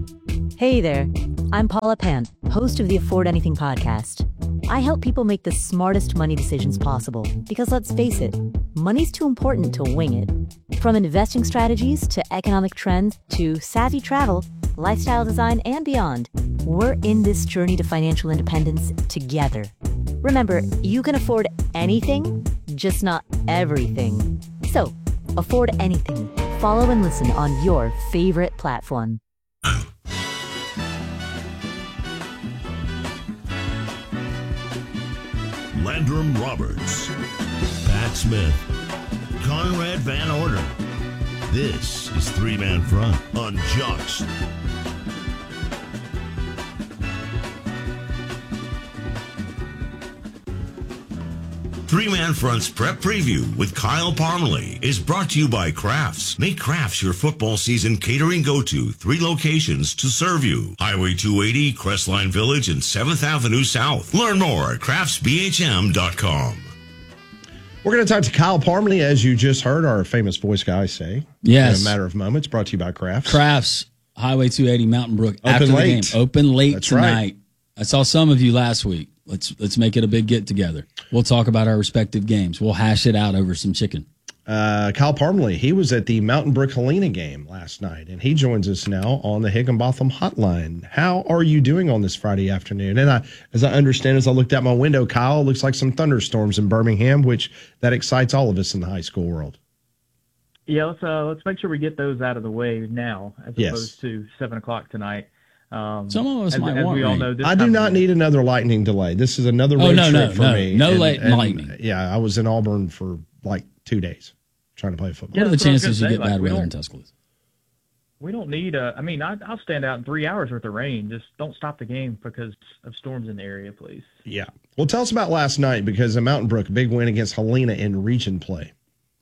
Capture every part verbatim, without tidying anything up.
Hey there, I'm Paula Pant, host of the Afford Anything podcast. I help people make the smartest money decisions possible because let's face it, money's too important to wing it. From investing strategies to economic trends to savvy travel, lifestyle design, and beyond, we're in this journey to financial independence together. Remember, you can afford anything, just not everything. So, afford anything. Follow and listen on your favorite platform. Landrum Roberts, Pat Smith, Conrad Van Orden. This is Three Man Front on Jocks. Three Man Front's Prep Preview with Kyle Parmalee is brought to you by Crafts. Make Crafts your football season catering go-to. Three locations to serve you. Highway two eighty, Crestline Village, and seventh Avenue South. Learn more at crafts b h m dot com. We're going to talk to Kyle Parmalee, as you just heard our famous voice guy say. Yes. In a matter of moments, brought to you by Crafts. Crafts, Highway two eighty, Mountain Brook. Open after late. the game. Open late That's tonight. right. I saw some of you last week. Let's let's make it a big get together. We'll talk about our respective games. We'll hash it out over some chicken. Uh, Kyle Parmalee, he was at the Mountain Brook Helena game last night, and he joins us now on the Higginbotham Hotline. How are you doing on this Friday afternoon? And I, as I understand, as I looked out my window, Kyle, it looks like some thunderstorms in Birmingham, which that excites all of us in the high school world. Yeah, let's uh, let's make sure we get those out of the way now, as Yes. opposed to seven o'clock tonight. Um, Some of us as, might as want we all rain. know, this I do time not of- need another lightning delay. This is another Oh, road no, trip no, for no. me. No And- late and, lightning. Yeah, I was in Auburn for like two days trying to play football. Yeah, What are the that's what I was chances you gonna get say, bad like, we weather in don't- Tuscaloosa? We don't need. Uh, I mean, I, I'll stand out in three hours worth of rain. Just don't stop the game because of storms in the area, please. Yeah. Well, tell us about last night, because in Mountain Brook, a big win against Helena in region play.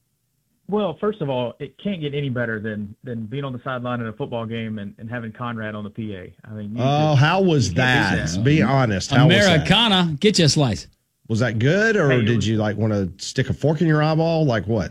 Well, first of all, it can't get any better than than being on the sideline in a football game and, and having Conrad on the P A. I mean, you Oh, just- how was you can't beat that? that. Be honest. How was that? Americana, get you a slice. Was that good, or Hey, it did was- you like want to stick a fork in your eyeball? Like what?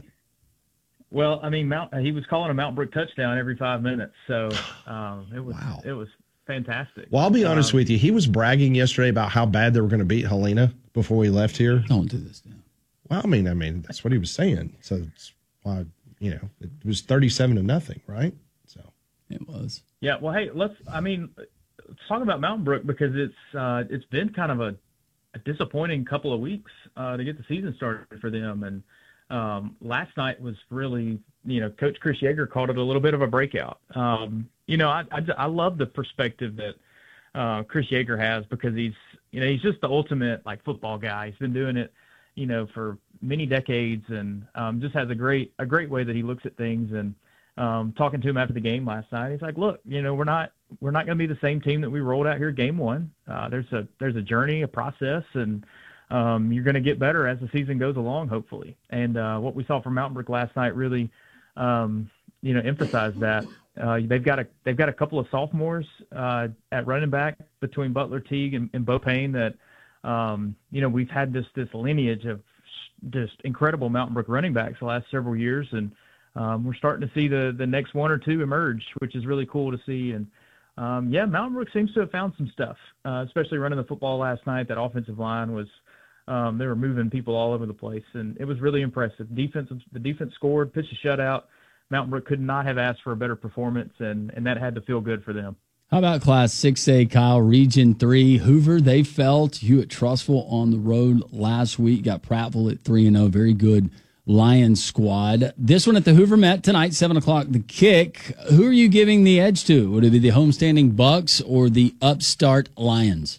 Well, I mean, Mount, he was calling a Mountain Brook touchdown every five minutes, so um, it was Wow. it was fantastic. Well, I'll be honest Um, with you. He was bragging yesterday about how bad they were going to beat Helena before we left here. Don't do this now. Well, I mean, I mean, that's what he was saying. So that's why, you know, it was thirty-seven to nothing, right? So It was. Yeah, well, hey, let's. I mean, let's talk about Mountain Brook because it's uh, it's been kind of a, a disappointing couple of weeks uh, to get the season started for them. And um, last night was really, you know, Coach Chris Yeager called it a little bit of a breakout. Um, you know, I, I I love the perspective that uh, Chris Yeager has because he's, you know, he's just the ultimate like football guy. He's been doing it, you know, for many decades, and um, just has a great a great way that he looks at things. And um, talking to him after the game last night, he's like, "Look, you know, we're not we're not going to be the same team that we rolled out here game one. Uh, there's a there's a journey, a process, and um, you're going to get better as the season goes along, hopefully." And uh, what we saw from Mountain Brook last night really, um, you know, emphasized that. Uh, they've got a they've got a couple of sophomores uh, at running back between Butler Teague and, and Bo Payne that, um, you know, we've had this this lineage of just incredible Mountain Brook running backs the last several years, and um, we're starting to see the the next one or two emerge, which is really cool to see. And um, yeah, Mountain Brook seems to have found some stuff, uh, especially running the football last night. That offensive line was um, they were moving people all over the place, and it was really impressive. Defense, the defense scored, pitched a shutout. Mountain Brook could not have asked for a better performance, and and that had to feel good for them. How about Class six A, Kyle, Region three? Hoover, they fell to Hewitt-Trussville on the road last week. Got Prattville at three and oh. Very good Lions squad. This one at the Hoover Met tonight, seven o'clock, the kick. Who are you giving the edge to? Would it be the homestanding Bucks or the upstart Lions?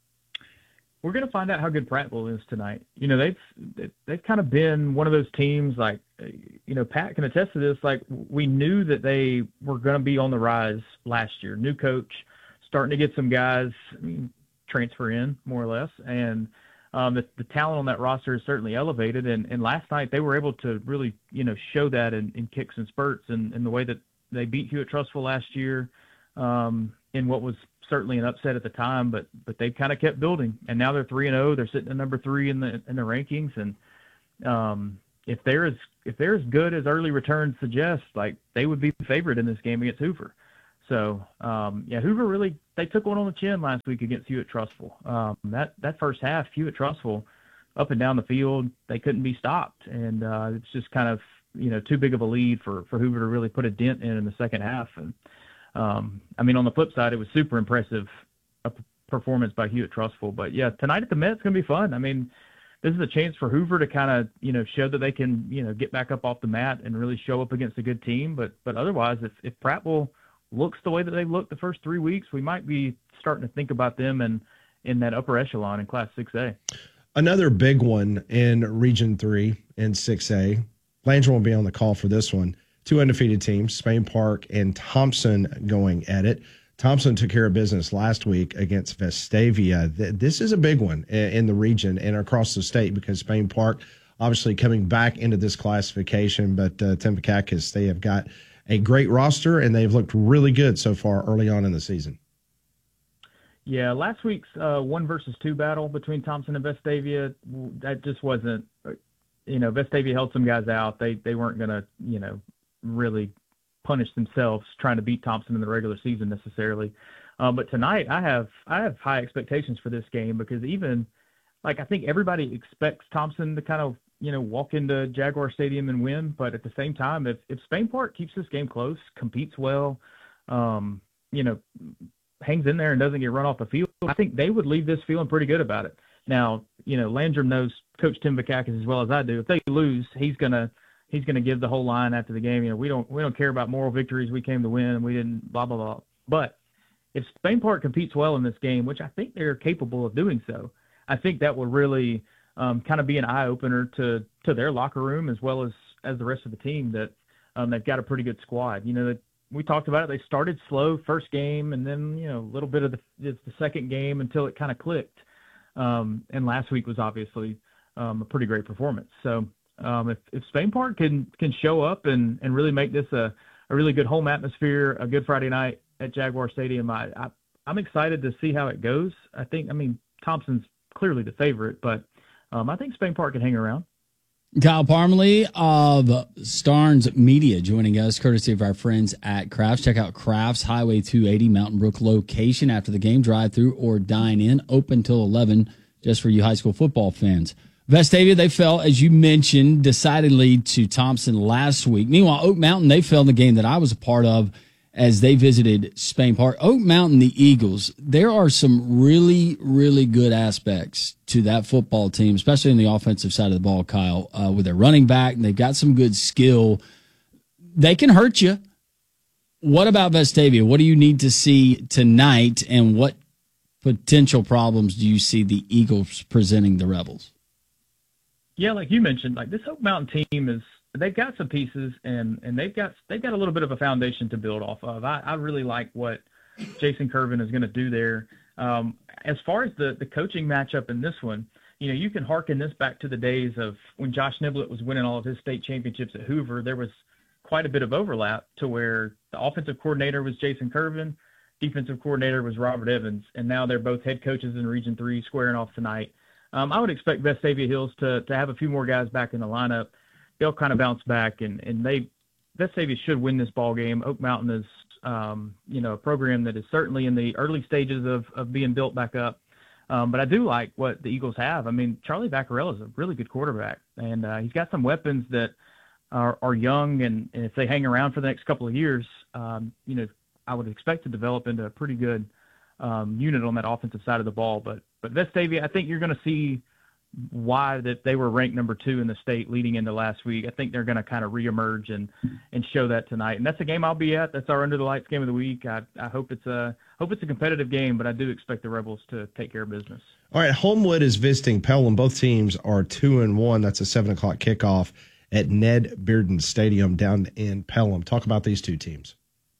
We're going to find out how good Prattville is tonight. You know, they've they've kind of been one of those teams like, you know, Pat can attest to this. Like, we knew that they were going to be on the rise last year. New coach, starting to get some guys, I mean, transfer in more or less, and um, the, the talent on that roster is certainly elevated. And, and last night they were able to really, you know, show that in, in kicks and spurts, and, and the way that they beat Hewitt-Trussville last year um, in what was certainly an upset at the time, but but they kind of kept building, and now they're three and zero. They're sitting at number three in the in the rankings, and um, if they're as if they're as good as early returns suggest, like they would be the favorite in this game against Hoover. So, um, yeah, Hoover really, they took one on the chin last week against Hewitt-Trussville. Um, that, that first half, Hewitt-Trussville, up and down the field, they couldn't be stopped. And uh, it's just kind of, you know, too big of a lead for, for Hoover to really put a dent in in the second half. And, um, I mean, on the flip side, it was super impressive a performance by Hewitt-Trussville. But, yeah, tonight at the Met, it's going to be fun. I mean, this is a chance for Hoover to kind of, you know, show that they can, you know, get back up off the mat and really show up against a good team. But but otherwise, if, if Prattville looks the way that they've looked the first three weeks, we might be starting to think about them in, in that upper echelon in Class six A. Another big one in Region three and six A. Landry will be on the call for this one. Two undefeated teams, Spain Park and Thompson, going at it. Thompson took care of business last week against Vestavia. This is a big one in the region and across the state because Spain Park obviously coming back into this classification, but uh, Tim Vakakis, they have got a great roster and they've looked really good so far early on in the season. Yeah, last week's uh, one versus two battle between Thompson and Vestavia, that just wasn't, you know, Vestavia held some guys out. They they weren't going to, you know, really punish themselves trying to beat Thompson in the regular season necessarily. Um, but tonight I have I have high expectations for this game because even like I think everybody expects Thompson to kind of, you know, walk into Jaguar Stadium and win. But at the same time, if, if Spain Park keeps this game close, competes well, um, you know, hangs in there and doesn't get run off the field, I think they would leave this feeling pretty good about it. Now, you know, Landrum knows Coach Tim Vakakis as well as I do. If they lose, he's gonna he's gonna give the whole line after the game. You know, we don't we don't care about moral victories. We came to win, and we didn't blah blah blah. But if Spain Park competes well in this game, which I think they're capable of doing so, I think that will really um, kind of be an eye opener to to their locker room as well as as the rest of the team that um, they've got a pretty good squad. You know, that we talked about it. They started slow first game, and then you know a little bit of the it's the second game until it kind of clicked. Um, and last week was obviously um, a pretty great performance. So um, if, if Spain Park can can show up and, and really make this a, a really good home atmosphere, a good Friday night at Jaguar Stadium, I, I, I'm excited to see how it goes. I think, I mean, Thompson's clearly the favorite, but um, I think Spain Park can hang around. Kyle Parmalee of Starnes Media joining us, courtesy of our friends at Crafts. Check out Crafts, Highway two eighty, Mountain Brook location. After the game, drive through or dine in. Open till eleven, just for you high school football fans. Vestavia, they fell, as you mentioned, decidedly to Thompson last week. Meanwhile, Oak Mountain, they fell in the game that I was a part of as they visited Spain Park. Oak Mountain, the Eagles, there are some really, really good aspects to that football team, especially in the offensive side of the ball, Kyle, uh, with their running back. They've got some good skill. They can hurt you. What about Vestavia? What do you need to see tonight, and what potential problems do you see the Eagles presenting the Rebels? Yeah, like you mentioned, like this Oak Mountain team is, they've got some pieces and, and they've got they've got a little bit of a foundation to build off of. I, I really like what Jason Curvin is going to do there. Um, as far as the, the coaching matchup in this one, you know, you can hearken this back to the days of when Josh Niblett was winning all of his state championships at Hoover. There was quite a bit of overlap to where the offensive coordinator was Jason Curvin, defensive coordinator was Robert Evans, and now they're both head coaches in Region three squaring off tonight. Um, I would expect Vestavia Hills to to have a few more guys back in the lineup. They'll kind of bounce back, and, and they Vestavia should win this ball game. Oak Mountain is, um, you know, a program that is certainly in the early stages of, of being built back up. Um, but I do like what the Eagles have. I mean, Charlie Vaccarella is a really good quarterback, and uh, he's got some weapons that are, are young, and, and if they hang around for the next couple of years, um, you know, I would expect to develop into a pretty good um, unit on that offensive side of the ball. But but Vestavia, I think you're going to see why that they were ranked number two in the state leading into last week. I think they're going to kind of reemerge and, and show that tonight. And that's a game I'll be at. That's our Under the Lights game of the week. I, I hope it's a hope it's a competitive game, but I do expect the Rebels to take care of business. All right, Homewood is visiting Pelham. Both teams are two and one. That's a seven o'clock kickoff at Ned Bearden Stadium down in Pelham. Talk about these two teams.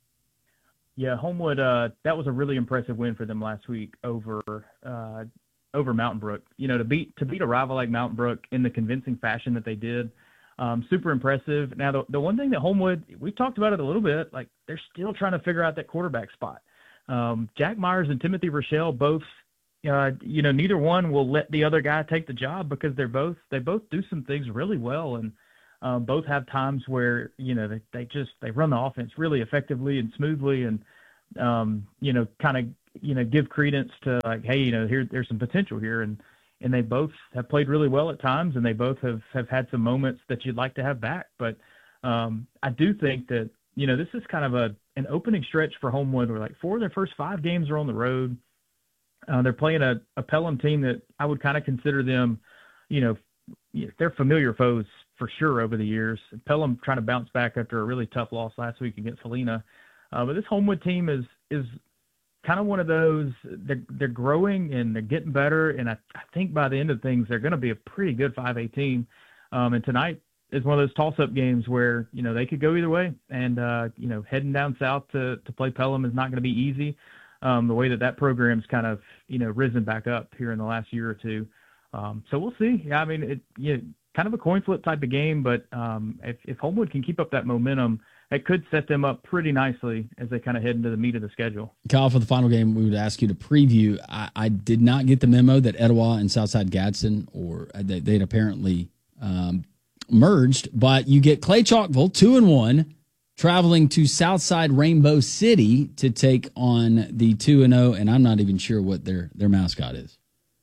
Yeah, Homewood. Uh, that was a really impressive win for them last week over. Uh, over Mountain Brook. You know, to beat to beat a rival like Mountain Brook in the convincing fashion that they did, um, super impressive. Now, the, the one thing that Homewood, we've talked about it a little bit, like they're still trying to figure out that quarterback spot. Um, Jack Myers and Timothy Rochelle both, uh, you know, neither one will let the other guy take the job because they're both, they both do some things really well, and um, both have times where, you know, they, they just, they run the offense really effectively and smoothly, and um, you know, kind of, you know, give credence to like, hey, you know, here there's some potential here, and and they both have played really well at times, and they both have have had some moments that you'd like to have back. But um, I do think that, you know, this is kind of a an opening stretch for Homewood, where like four of their first five games are on the road. Uh, they're playing a, a Pelham team that I would kind of consider them, you know, they're familiar foes for sure over the years. Pelham trying to bounce back after a really tough loss last week against Helena. Uh, but this Homewood team is is kind of one of those, they're, they're growing and they're getting better. And I, I think by the end of things, they're going to be a pretty good five A team. Um, and tonight is one of those toss-up games where, you know, they could go either way. And, uh, you know, heading down south to, to play Pelham is not going to be easy. Um, the way that that program's kind of, you know, risen back up here in the last year or two. Um, so we'll see. Yeah, I mean, it, you know, kind of a coin flip type of game, but um, if, if Homewood can keep up that momentum, it could set them up pretty nicely as they kind of head into the meat of the schedule. Kyle, for the final game, we would ask you to preview. I, I did not get the memo that Etowah and Southside Gadsden, or they, they'd apparently um, merged, but you get Clay Chalkville, two and one, traveling to Southside Rainbow City to take on the two and oh, and I'm not even sure what their, their mascot is.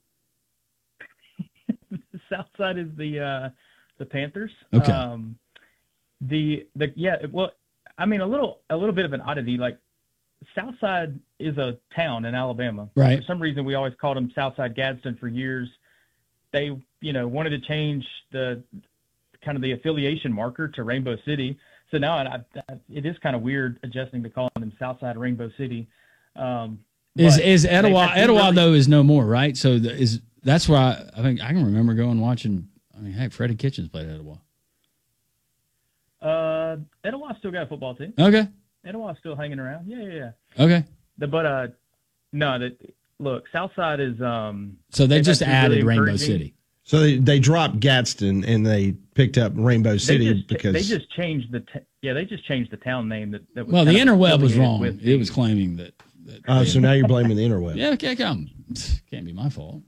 Southside is the uh, the Panthers. Okay. Um, the the yeah. Well, I mean, a little a little bit of an oddity. Like Southside is a town in Alabama. Right. For some reason, we always called them Southside Gadsden for years. They, you know, wanted to change the kind of the affiliation marker to Rainbow City. So now I, I, it is kind of weird adjusting to calling them Southside Rainbow City. Um, is is Etowah Etowah really, though is no more, right? So the, is that's why I, I think I can remember going and watching. I mean, heck, Freddie Kitchens played at Etowah. Uh, Etowah still got a football team. Okay. Etowah's still hanging around. Yeah, yeah, yeah. Okay. The, but uh, no, that look, Southside is um. So they just that's added really Rainbow encouraging. City. So they, they dropped Gadsden and they picked up Rainbow They City just, because they just changed the t- yeah they just changed the town name that, that was Well, the kind of interweb was affiliated wrong. with It was claiming that. that uh, so now you're blaming the interweb. yeah, okay, come. Can't be my fault.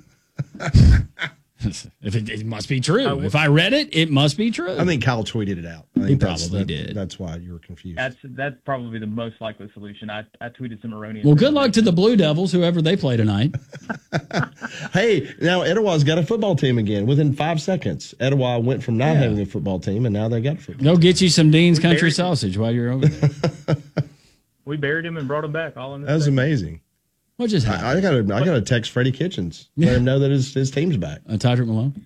if it, it must be true. Uh, if I read it, it must be true. I think Kyle tweeted it out. I He think that's, probably that, did. That's why you were confused. That's that's probably the most likely solution. I I tweeted some erroneous. Well, good luck to the Blue Devils, whoever they play tonight. Hey, now Etowah's got a football team again within five seconds. Etowah went from not Yeah. having a football team, and now they got a football. Go get you some Dean's We Country buried- Sausage while you're over there. We buried him and brought him back all in this. That was thing. amazing. What just I, happened? I got to I got to text Freddie Kitchens, let him know that his, his team's back. Uh, Tydrick Malone?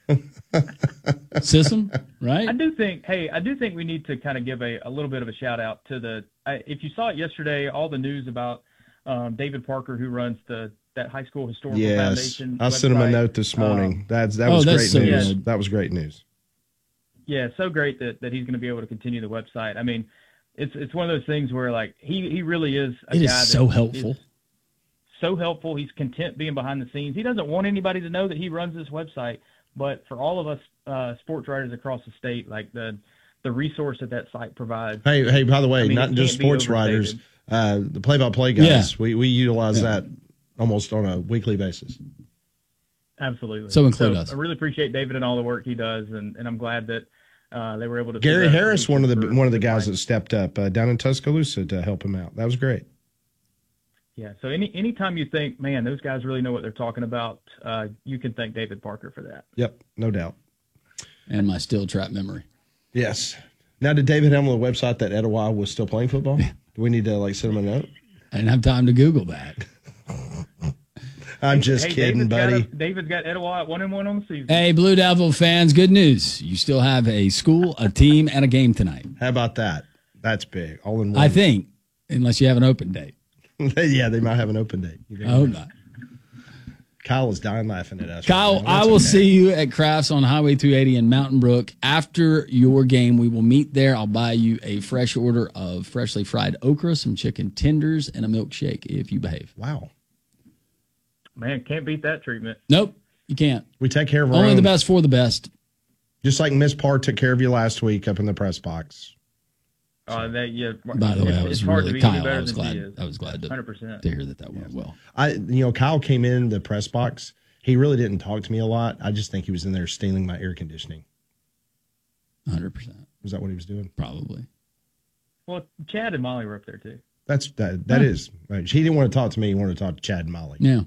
System, right? I do think, hey, I do think we need to kind of give a, a little bit of a shout out to the. I, if you saw it yesterday, all the news about um, David Parker, who runs the that high school historical Yes, foundation. I sent him a website. note this morning. Um, that's that oh, was that's great so news. good. That was great news. Yeah, so great that, that he's going to be able to continue the website. I mean, it's it's one of those things where like he he really is. A It guy is that so helpful. is so helpful. He's content being behind the scenes. He doesn't want anybody to know that he runs this website. But for all of us uh, sports writers across the state, like the the resource that that site provides. Hey, hey. By the way, I mean, not it just can't be sports writers, overstated. uh, the play-by-play guys. Yeah. We we utilize Yeah. that almost on a weekly basis. Absolutely. So include us. I really appreciate David and all the work he does, and, and I'm glad that uh, they were able to. Gary figure out a Harris, one of the solution for one of the the guys site. that stepped up uh, down in Tuscaloosa to help him out. That was great. Yeah. So any anytime you think, man, those guys really know what they're talking about, uh, you can thank David Parker for that. Yep, no doubt. And my steel trap memory. Yes. Now, did David have on the website that Etowah was still playing football? Do we need to like send him a note? I didn't have time to Google that. I'm just Hey, kidding, David's got buddy. a- David's got Etowah at one and one on the season. Hey, Blue Devil fans, good news. You still have a school, a team, and a game tonight. How about that? That's big. All in one. I think, unless you have an open date. yeah, they might have an open date. You I hope not. Kyle is dying laughing at us. Kyle, right now. I That's will okay. see you at Crafts on Highway two eighty in Mountain Brook. After your game, we will meet there. I'll buy you a fresh order of freshly fried okra, some chicken tenders, and a milkshake if you behave. Wow. Man, can't beat that treatment. Nope, you can't. We take care of our Only own. the best for the best. Just like Miss Parr took care of you last week up in the press box. Uh, that yeah. By the way, it's, I was it's hard really to be any Kyle. I better was than glad. she is. I was glad to, Hundred percent. to hear that that went well. I, you know, Kyle came in the press box. He really didn't talk to me a lot. I just think he was in there stealing my air conditioning. Hundred percent, Was that what he was doing? probably. Well, Chad and Molly were up there too. That's that. That Huh. is. Right. He didn't want to talk to me. He wanted to talk to Chad and Molly. Yeah.